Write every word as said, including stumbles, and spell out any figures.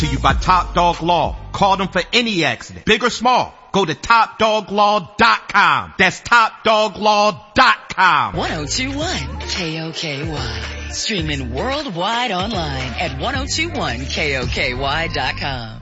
To you by Top Dog Law. Call them for any accident, big or small. Go to top dog law dot com. That's top dog law dot com. ten twenty-one K O K Y. Streaming worldwide online at ten twenty-one K O K Y dot com.